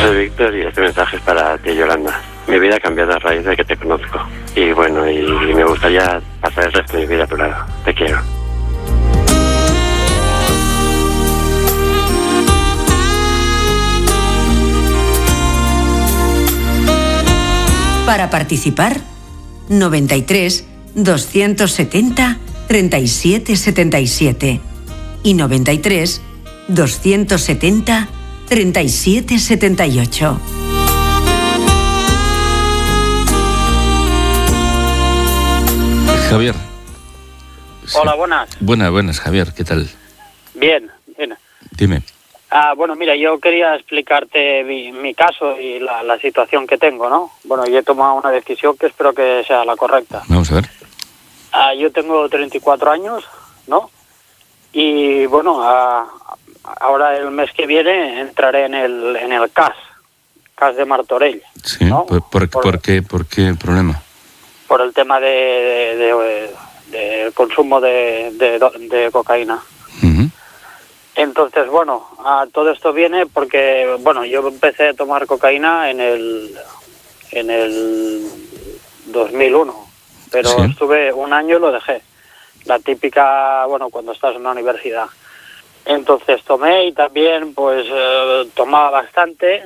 Soy Víctor y este mensaje es para ti, Yolanda. Mi vida ha cambiado a raíz de que te conozco. Y bueno, y me gustaría pasar el resto de mi vida a tu lado. Te quiero. Para participar, 93 270 37 77 y 93 270 37 78. Javier. Hola, buenas. Buenas, Javier, ¿qué tal? Bien. Dime. Bueno, mira, yo quería explicarte mi caso y la situación que tengo, ¿no? Bueno, yo he tomado una decisión que espero que sea la correcta. Vamos a ver. Yo tengo 34 años, ¿no? Y bueno, ahora el mes que viene entraré en el CAS de Martorell. Sí, ¿no? ¿Por qué problema? Por el tema de consumo de cocaína. Uh-huh. Entonces, bueno, todo esto viene porque, bueno, yo empecé a tomar cocaína en el 2001, pero sí. Estuve un año y lo dejé. La típica, bueno, cuando estás en la universidad. Entonces tomé y también, pues, tomaba bastante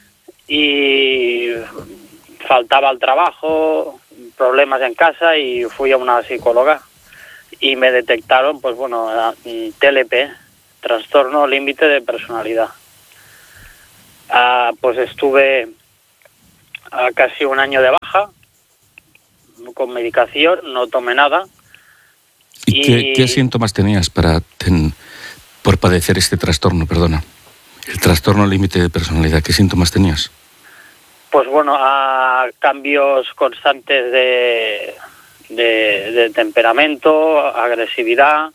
y faltaba al trabajo, problemas en casa y fui a una psicóloga y me detectaron, pues, bueno, TLP, trastorno límite de personalidad. Pues estuve casi un año de baja con medicación, no tomé nada. ¿Y qué síntomas tenías por padecer este trastorno, perdona? El trastorno límite de personalidad, ¿qué síntomas tenías? Pues bueno, cambios constantes de temperamento, agresividad,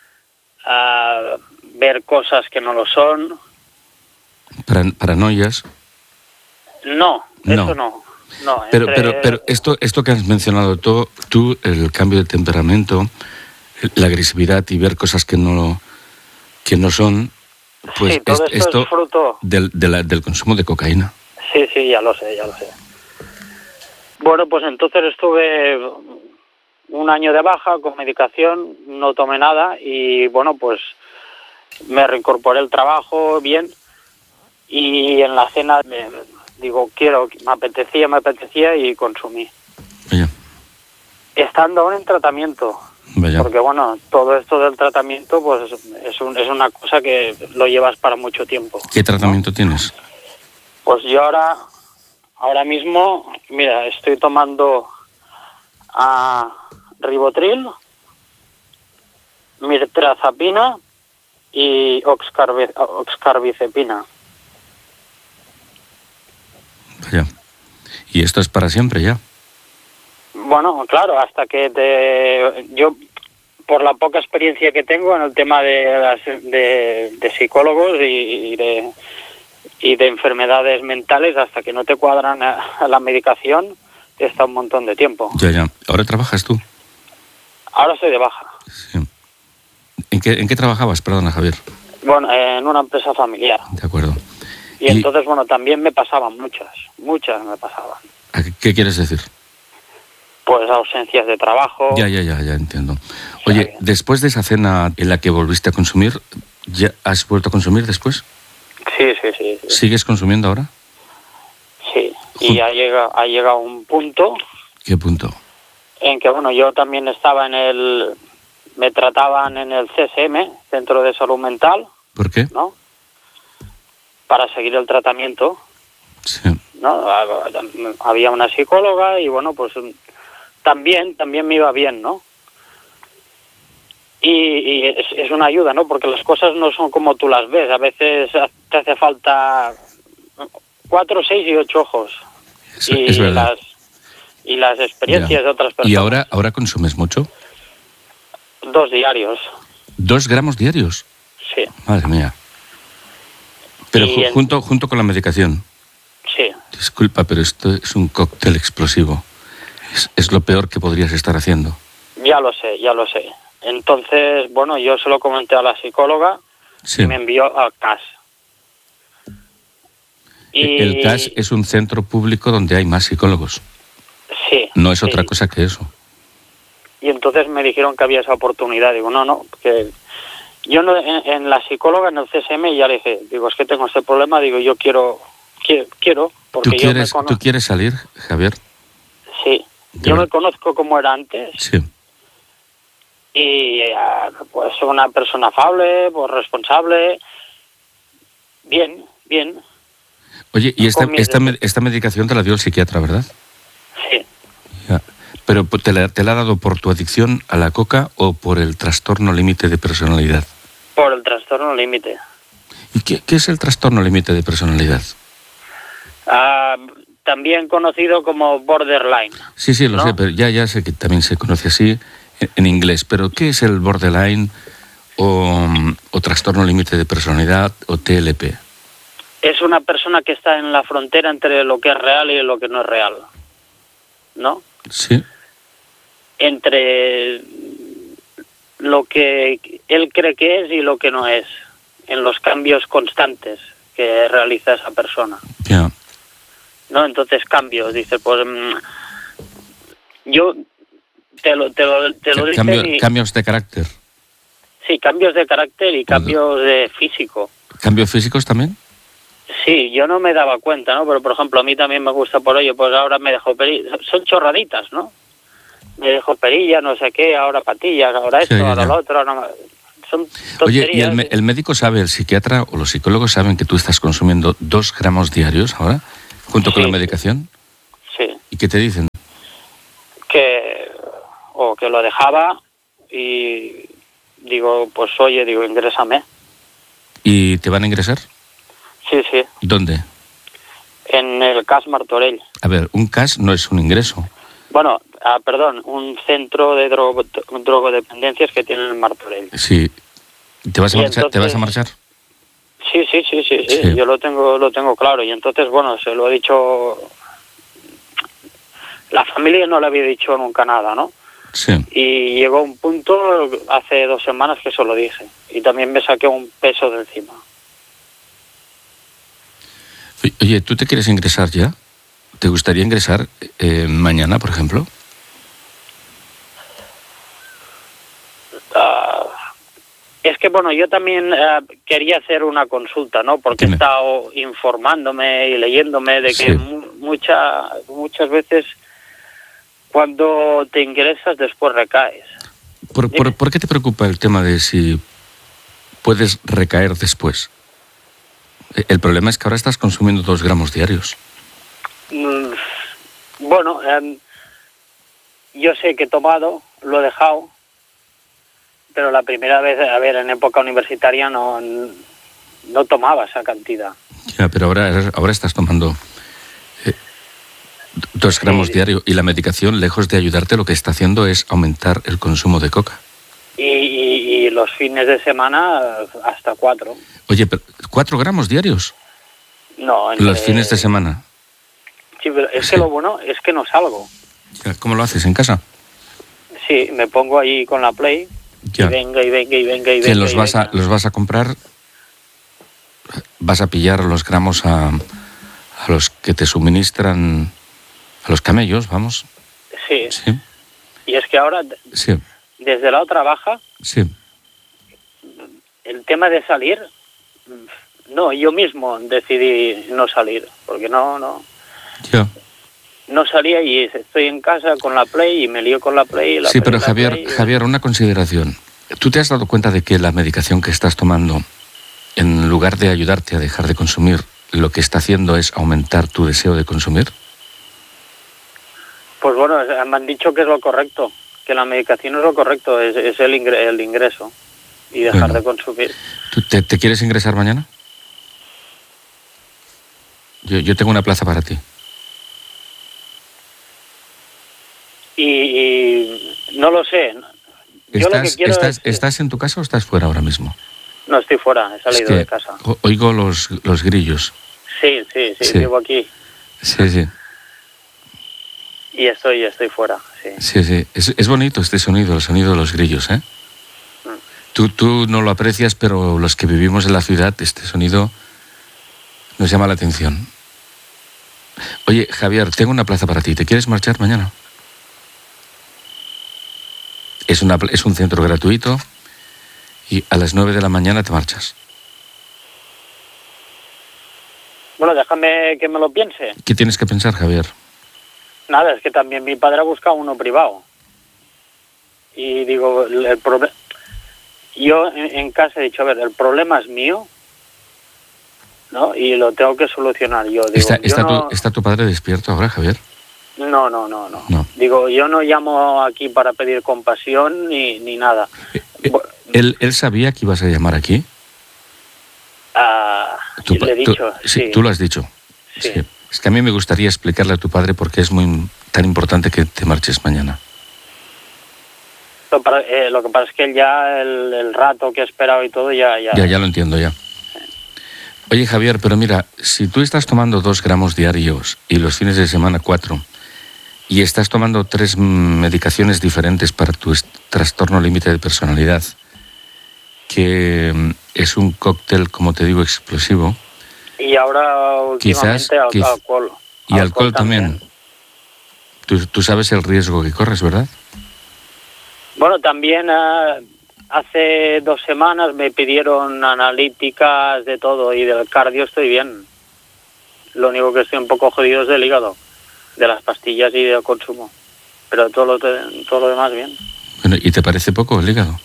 ver cosas que no lo son. ¿Paranoias? No, eso no. Pero esto que has mencionado tú, el cambio de temperamento, la agresividad y ver cosas que no son, pues sí, todo esto es fruto del consumo de cocaína. Sí, ya lo sé. Bueno, pues entonces estuve un año de baja con medicación, no tomé nada y bueno, pues me reincorporé al trabajo bien y en la cena me apetecía y consumí. Vaya. Estando aún en tratamiento. Vaya. Porque bueno, todo esto del tratamiento pues es una cosa que lo llevas para mucho tiempo. ¿Qué tratamiento tienes? Pues yo ahora mismo, mira, estoy tomando Ribotril, Mirtazapina y Oxcarbazepina. Vaya. ¿Y esto es para siempre ya? Bueno, claro, hasta que yo, por la poca experiencia que tengo en el tema de psicólogos y de enfermedades mentales, hasta que no te cuadran a la medicación, está un montón de tiempo. Ya. ¿Ahora trabajas tú? Ahora estoy de baja. Sí. ¿En qué trabajabas, perdona, Javier? Bueno, en una empresa familiar. De acuerdo. Y entonces, bueno, también me pasaban muchas me pasaban. ¿Qué quieres decir? Pues ausencias de trabajo. Ya entiendo. Oye, después de esa cena en la que volviste a consumir, ¿ya has vuelto a consumir después? Sí. ¿Sigues consumiendo ahora? Sí, y ha llegado un punto... ¿Qué punto? En que, bueno, yo también estaba me trataban en el CSM, Centro de Salud Mental. ¿Por qué? ¿No? Para seguir el tratamiento. Sí. ¿No? Había una psicóloga y, bueno, pues también me iba bien, ¿no? Y es una ayuda, ¿no? Porque las cosas no son como tú las ves. A veces te hace falta 4, 6 y 8 ojos. Es verdad. Y las experiencias de otras personas. ¿Y ahora consumes mucho? 2 diarios. ¿2 gramos diarios? Sí. Madre mía. Pero junto con la medicación. Sí. Disculpa, pero esto es un cóctel explosivo. Es lo peor que podrías estar haciendo. Ya lo sé. Entonces, bueno, yo se lo comenté a la psicóloga y me envió al CAS. Y... El CAS es un centro público donde hay más psicólogos. Sí. No es sí. otra cosa que eso. Y entonces me dijeron que había esa oportunidad. Digo, no, que yo no, en la psicóloga, en el CSM, ya le dije, digo, es que tengo este problema, digo, yo quiero, porque ¿Tú quieres salir, Javier? Sí, yo me conozco como era antes. Sí. Y pues soy una persona afable, pues responsable, bien. Oye, y esta medicación te la dio el psiquiatra, ¿verdad? Sí. Ya. ¿Pero te la ha dado por tu adicción a la coca o por el trastorno límite de personalidad? Por el trastorno límite. ¿Y qué es el trastorno límite de personalidad? También conocido como borderline. Sí, lo ¿no? sé, pero ya sé que también se conoce así en inglés. Pero ¿qué es el borderline o trastorno límite de personalidad o TLP? Es una persona que está en la frontera entre lo que es real y lo que no es real, ¿no? Sí. Entre lo que él cree que es y lo que no es, en los cambios constantes que realiza esa persona. Ya. ¿No? Entonces cambios, dice, pues yo te lo dije. Cambios de carácter. Sí, cambios de carácter y cambios de físico. ¿Cambios físicos también? Sí, yo no me daba cuenta, ¿no? Pero, por ejemplo, a mí también me gusta por ello, pues ahora me dejo perilla. Son chorraditas, ¿no? Me dejo perilla, no sé qué, ahora patillas, ahora esto, ahora lo otro. No, son tonterías. Oye, ¿y el médico sabe, el psiquiatra o los psicólogos saben que tú estás consumiendo 2 gramos diarios ahora, junto con la medicación? Sí. ¿Y qué te dicen? Que lo dejaba y digo, pues oye, ingrésame. ¿Y te van a ingresar? Sí. ¿Dónde? En el CAS Martorell. A ver, un CAS no es un ingreso. Bueno, perdón, un centro de drogodependencias que tienen en Martorell. Sí. ¿Te vas a marchar? Entonces, ¿Te vas a marchar? Sí. Yo lo tengo claro. Y entonces, bueno, se lo he dicho. La familia no le había dicho nunca nada, ¿no? Sí. Y llegó un punto hace 2 semanas que se lo dije. Y también me saqué un peso de encima. Oye, ¿tú te quieres ingresar ya? ¿Te gustaría ingresar mañana, por ejemplo? Es que, bueno, yo también quería hacer una consulta, ¿no? Porque he estado informándome y leyéndome de que muchas veces cuando te ingresas después recaes. ¿Por qué te preocupa el tema de si puedes recaer después? El problema es que ahora estás consumiendo 2 gramos diarios. Bueno, yo sé que he tomado, lo he dejado, pero la primera vez, en época universitaria no tomaba esa cantidad. Ya, pero ahora estás tomando 2 gramos diario y la medicación, lejos de ayudarte, lo que está haciendo es aumentar el consumo de coca. Y los fines de semana hasta 4. Oye, pero 4 gramos diarios. No. Los fines de semana. Sí, pero es que lo bueno es que no salgo. ¿Cómo lo haces? ¿En casa? Sí, me pongo ahí con la Play. Ya. Y venga. ¿Los vas a comprar? ¿Vas a pillar los gramos a los que te suministran, a los camellos, vamos? Sí. Y es que ahora, desde la otra baja, el tema de salir, no, yo mismo decidí no salir, porque no salía y estoy en casa con la Play y me lío con la Play. Pero Javier, una consideración. ¿Tú te has dado cuenta de que la medicación que estás tomando, en lugar de ayudarte a dejar de consumir, lo que está haciendo es aumentar tu deseo de consumir? Pues bueno, me han dicho que es lo correcto, que la medicación es lo correcto, es el ingreso y dejar de consumir. ¿Tú te quieres ingresar mañana? Yo tengo una plaza para ti. Y no lo sé. Yo lo que quiero ¿Estás en tu casa o estás fuera ahora mismo? No, estoy fuera, he salido de casa. Oigo los grillos. Sí, vivo aquí. Sí. Y estoy fuera, sí. Sí. Es bonito este sonido, el sonido de los grillos, ¿eh? Tú no lo aprecias, pero los que vivimos en la ciudad, este sonido nos llama la atención. Oye, Javier, tengo una plaza para ti. ¿Te quieres marchar mañana? Es un centro gratuito y a las 9 de la mañana te marchas. Bueno, déjame que me lo piense. ¿Qué tienes que pensar, Javier? Nada, es que también mi padre ha buscado uno privado. Y digo, el problema... Yo en casa he dicho, a ver, el problema es mío, ¿no? Y lo tengo que solucionar yo. Digo, ¿Está tu padre despierto ahora, Javier? No. Digo, yo no llamo aquí para pedir compasión ni nada. ¿Él sabía que ibas a llamar aquí? Le he dicho, sí. Tú lo has dicho. Sí. Sí. Es que a mí me gustaría explicarle a tu padre por qué es tan importante que te marches mañana. Lo que pasa es que él ya, el rato que ha esperado y todo, ya... Ya lo entiendo, ya. Oye, Javier, pero mira, si tú estás tomando 2 gramos diarios y los fines de semana 4, y estás tomando 3 medicaciones diferentes para tu trastorno límite de personalidad, que es un cóctel, como te digo, explosivo. Y ahora últimamente alcohol. Y alcohol también. Tú sabes el riesgo que corres, ¿verdad? Bueno, también hace 2 semanas me pidieron analíticas de todo y del cardio estoy bien. Lo único que estoy un poco jodido es del hígado, de las pastillas y del consumo. Pero todo lo demás bien. Bueno, ¿y te parece poco el hígado?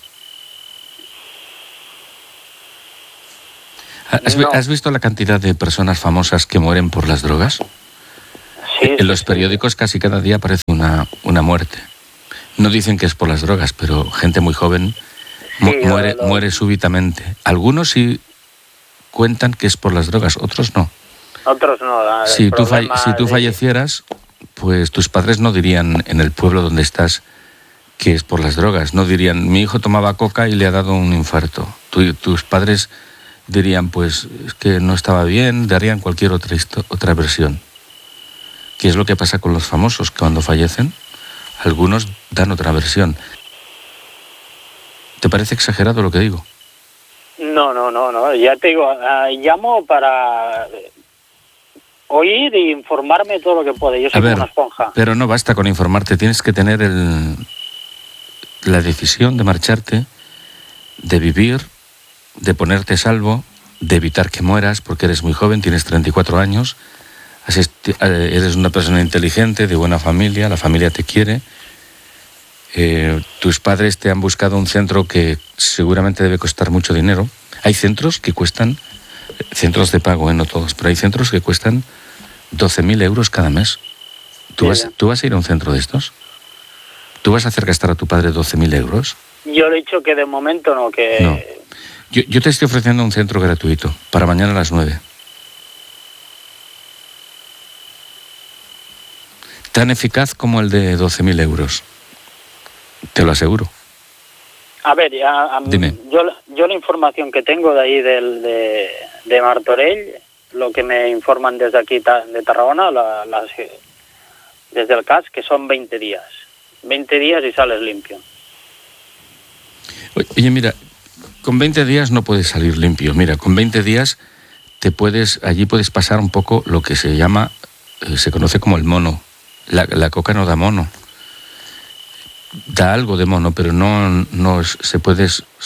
¿Has visto la cantidad de personas famosas que mueren por las drogas? Sí, en los periódicos casi cada día aparece una muerte. No dicen que es por las drogas, pero gente muy joven muere súbitamente. Algunos sí cuentan que es por las drogas, otros no. Otros no. Si tú fallecieras, pues tus padres no dirían en el pueblo donde estás que es por las drogas. No dirían, mi hijo tomaba coca y le ha dado un infarto. Tus padres dirían, pues es que no estaba bien, darían cualquier otra versión. ¿Qué es lo que pasa con los famosos? Que cuando fallecen, algunos dan otra versión. ¿Te parece exagerado lo que digo? No. Ya te digo, llamo para oír e informarme de todo lo que puede. Yo soy como una esponja. Pero no basta con informarte, tienes que tener la decisión de marcharte, de vivir, de ponerte a salvo, de evitar que mueras, porque eres muy joven, tienes 34 años, eres una persona inteligente, de buena familia, la familia te quiere. Tus padres te han buscado un centro que seguramente debe costar mucho dinero. Hay centros que cuestan, centros de pago, no todos, pero hay centros que cuestan 12.000 euros cada mes. ¿Tú vas a ir a un centro de estos? ¿Tú vas a hacer gastar a tu padre 12.000 euros? Yo le he dicho que de momento no, que... No. Yo te estoy ofreciendo un centro gratuito para mañana a las 9. Tan eficaz como el de 12.000 euros. Te lo aseguro. A ver, Dime. Yo la información que tengo de ahí de Martorell, lo que me informan desde aquí de Tarragona, desde el CAS, que son 20 días. 20 días y sales limpio. Oye, mira, con 20 días no puedes salir limpio. Mira, con 20 días allí puedes pasar un poco lo que se llama, se conoce como el mono. La coca no da mono. Da algo de mono, pero no se puede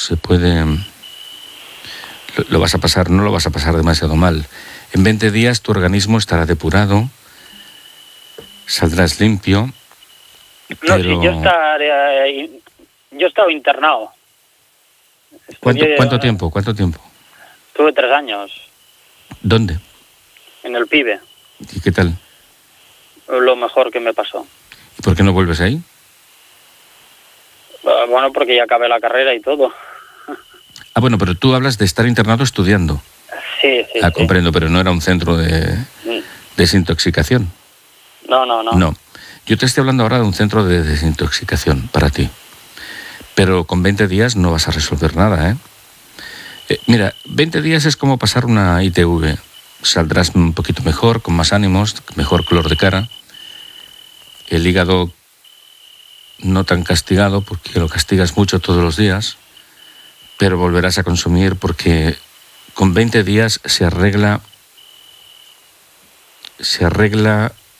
no lo vas a pasar demasiado mal. En 20 días tu organismo estará depurado, saldrás limpio. No, sí, yo he estado internado. ¿Cuánto tiempo? Tuve 3 años. ¿Dónde? En el PIBE. ¿Y qué tal? Lo mejor que me pasó. ¿Y por qué no vuelves ahí? Bueno, porque ya acabé la carrera y todo. Bueno, pero tú hablas de estar internado estudiando. Sí. Comprendo, pero no era un centro de desintoxicación. No. Yo te estoy hablando ahora de un centro de desintoxicación para ti. Pero con 20 días no vas a resolver nada, ¿eh? Mira, 20 días es como pasar una ITV. Saldrás un poquito mejor, con más ánimos, mejor color de cara. El hígado no tan castigado, porque lo castigas mucho todos los días, pero volverás a consumir porque con 20 días se arregla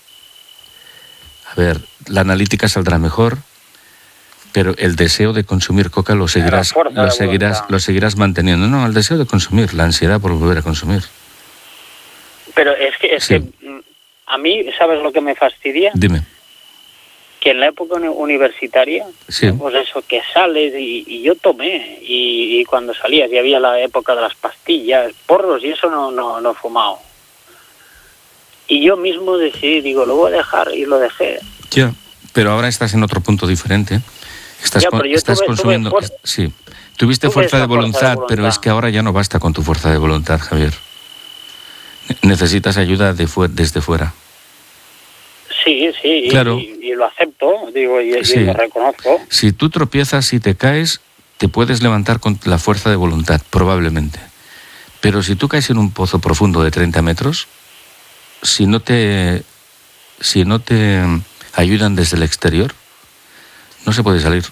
A ver, la analítica saldrá mejor, pero el deseo de consumir coca lo seguirás manteniendo. No, el deseo de consumir, la ansiedad por volver a consumir. Pero es que a mí, ¿sabes lo que me fastidia? Dime. Que en la época universitaria, Sí. pues eso, que sales y yo tomé, y cuando salías, y había la época de las pastillas, porros, y eso no he fumado. Y yo mismo decidí, digo, lo voy a dejar, y lo dejé. Ya, pero ahora estás en otro punto diferente. Estás consumiendo... Sí, tuviste fuerza de voluntad, pero es que ahora ya no basta con tu fuerza de voluntad, Javier. Necesitas ayuda desde fuera. Sí, claro. y lo acepto, digo, y lo reconozco. Si tú tropiezas y te caes, te puedes levantar con la fuerza de voluntad, probablemente. Pero si tú caes en un pozo profundo de 30 metros, si no te ayudan desde el exterior, no se puede salir.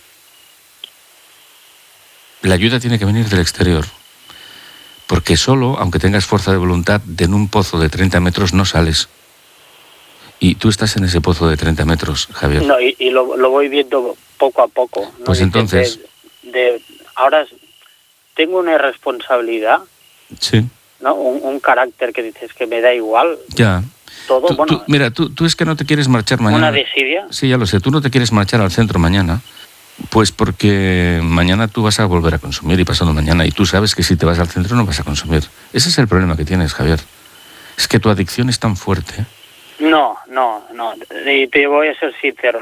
La ayuda tiene que venir del exterior. Porque solo, aunque tengas fuerza de voluntad, en un pozo de 30 metros no sales. Y tú estás en ese pozo de 30 metros, Javier. No, y lo voy viendo poco a poco, ¿no? Pues entonces... ahora tengo una responsabilidad, sí, ¿no? Un carácter que dices que me da igual. Ya. Todo, Mira, tú es que no te quieres marchar mañana. ¿Una desidia? Sí, ya lo sé. Tú no te quieres marchar al centro mañana, pues porque mañana tú vas a volver a consumir y pasado mañana. Y tú sabes que si te vas al centro no vas a consumir. Ese es el problema que tienes, Javier. Es que tu adicción es tan fuerte. No. Y te voy a ser sincero.